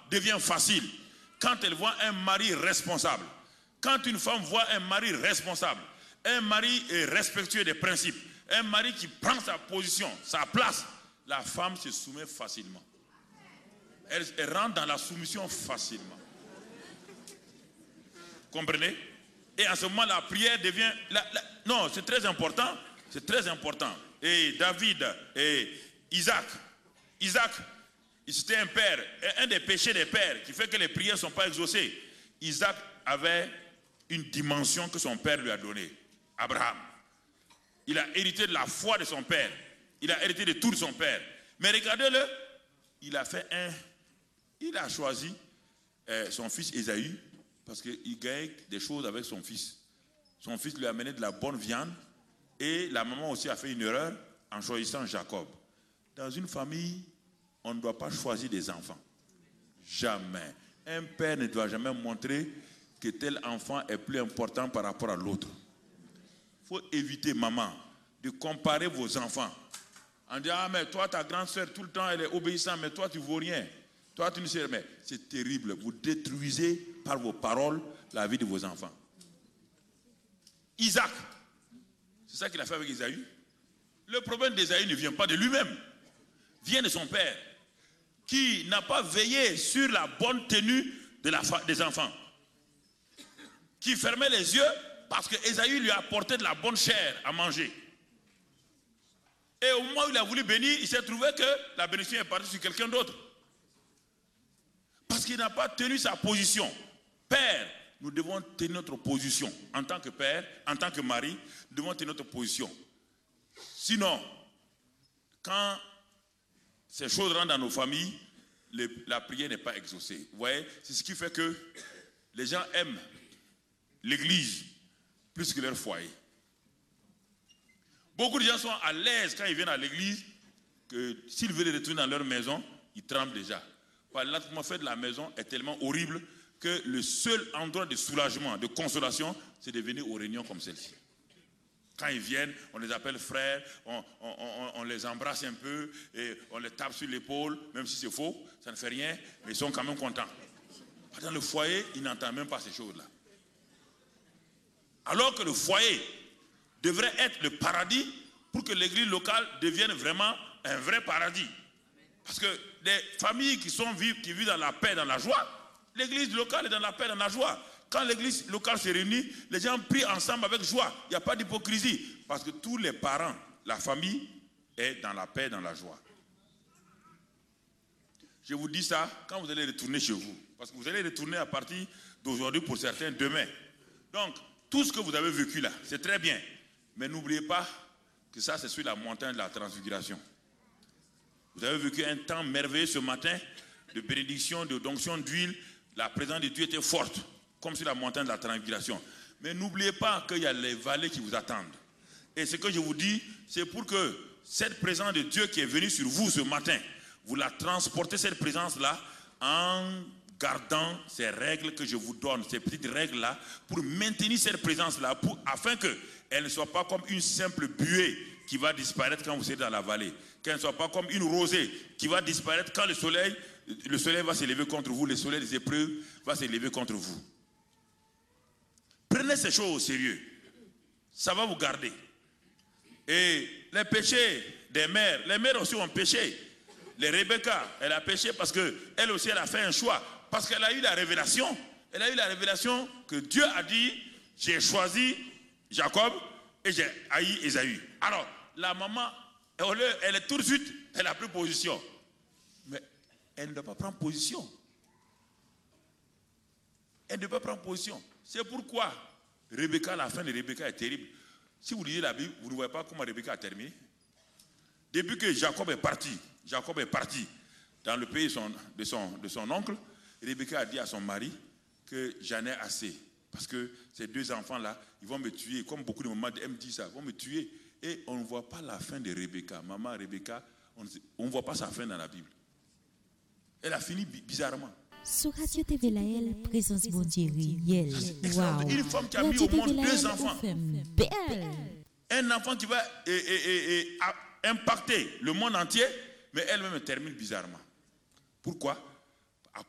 devient facile quand elle voit un mari responsable. Quand une femme voit un mari responsable, un mari respectueux des principes, un mari qui prend sa position, sa place, la femme se soumet facilement. Elle rentre dans la soumission facilement. Comprenez? Et à ce moment, la prière devient... Non, c'est très important. C'est très important. Et David et Isaac, c'était un père. Et un des péchés des pères qui fait que les prières ne sont pas exaucées. Isaac avait une dimension que son père lui a donnée. Abraham. Il a hérité de la foi de son père. Il a hérité de tout de son père. Mais regardez-le. Il a choisi son fils Ésaü parce qu'il gagnait des choses avec son fils. Son fils lui a amené de la bonne viande et la maman aussi a fait une erreur en choisissant Jacob. Dans une famille, on ne doit pas choisir des enfants. Jamais. Un père ne doit jamais montrer que tel enfant est plus important par rapport à l'autre. Il faut éviter, maman, de comparer vos enfants. En disant, ah mais toi, ta grande soeur, tout le temps, elle est obéissante, mais toi, tu ne vaux rien. Toi, tu ne sais, mais c'est terrible. Vous détruisez par vos paroles la vie de vos enfants. Isaac, c'est ça qu'il a fait avec Ésaü. Le problème d'Ésaü ne vient pas de lui-même, vient de son père, qui n'a pas veillé sur la bonne tenue des enfants, qui fermait les yeux parce que Ésaü lui a apporté de la bonne chair à manger. Et au moment où il a voulu bénir, il s'est trouvé que la bénédiction est partie sur quelqu'un d'autre. Parce qu'il n'a pas tenu sa position. Père, nous devons tenir notre position. En tant que père, en tant que mari, nous devons tenir notre position. Sinon, quand ces choses rentrent dans nos familles, la prière n'est pas exaucée. Vous voyez, c'est ce qui fait que les gens aiment l'église plus que leur foyer. Beaucoup de gens sont à l'aise quand ils viennent à l'église, que s'ils veulent retourner dans leur maison, ils tremblent déjà. L'atmosphère de la maison est tellement horrible que le seul endroit de soulagement, de consolation, c'est de venir aux réunions comme celle-ci. Quand ils viennent, on les appelle frères, on les embrasse un peu, et on les tape sur l'épaule, même si c'est faux, ça ne fait rien, mais ils sont quand même contents. Dans le foyer, ils n'entendent même pas ces choses-là. Alors que le foyer devrait être le paradis pour que l'église locale devienne vraiment un vrai paradis. Parce que des familles qui vivent dans la paix, dans la joie, l'église locale est dans la paix, dans la joie. Quand l'église locale se réunit, les gens prient ensemble avec joie. Il n'y a pas d'hypocrisie. Parce que tous les parents, la famille est dans la paix, dans la joie. Je vous dis ça quand vous allez retourner chez vous. Parce que vous allez retourner à partir d'aujourd'hui, pour certains, demain. Donc, tout ce que vous avez vécu là, c'est très bien. Mais n'oubliez pas que ça, c'est sur la montagne de la transfiguration. Vous avez vécu un temps merveilleux ce matin, de bénédiction, de d'onction d'huile. La présence de Dieu était forte, comme sur la montagne de la transfiguration. Mais n'oubliez pas qu'il y a les vallées qui vous attendent. Et ce que je vous dis, c'est pour que cette présence de Dieu qui est venue sur vous ce matin, vous la transportez, cette présence-là, en gardant ces règles que je vous donne, ces petites règles-là, pour maintenir cette présence-là, afin qu'elle ne soit pas comme une simple buée qui va disparaître quand vous serez dans la vallée. Qu'elle ne soit pas comme une rosée qui va disparaître quand le soleil va s'élever contre vous, le soleil des épreuves va s'élever contre vous. Prenez ces choses au sérieux. Ça va vous garder. Et les péchés des mères, les mères aussi ont péché. Les Rebecca, elle a péché parce qu'elle aussi, elle a fait un choix. Parce qu'elle a eu la révélation. Elle a eu la révélation que Dieu a dit, j'ai choisi Jacob et j'ai haï Ésaü. Alors, la maman, elle est tout de suite, elle a pris position. Mais elle ne doit pas prendre position. Elle ne doit pas prendre position. C'est pourquoi Rebecca, la fin de Rebecca est terrible. Si vous lisez la Bible, vous ne voyez pas comment Rebecca a terminé. Depuis que Jacob est parti dans le pays de son oncle, Rebecca a dit à son mari que j'en ai assez. Parce que ces deux enfants-là, ils vont me tuer. Comme beaucoup de mamans aiment dire ça, ils vont me tuer. Et on ne voit pas la fin de Rebecca. Maman Rebecca, on ne voit pas sa fin dans la Bible. Elle a fini bizarrement. Sur Radio TV Lael, présence bon Dieu réel. Wow. Une femme qui a mis au monde deux enfants. Un enfant qui va impacter le monde entier, mais elle-même termine bizarrement. Pourquoi?